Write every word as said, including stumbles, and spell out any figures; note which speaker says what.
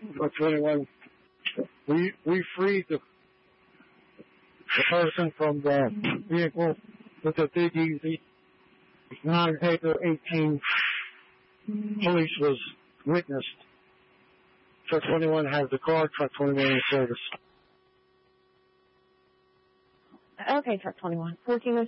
Speaker 1: Truck twenty-one, we, we freed the, the person from the vehicle with a Big Easy. Non-paper eighteen. Police was witnessed. Truck twenty-one has the car. Truck twenty-one in service.
Speaker 2: Okay, Truck twenty-one. fourteen oh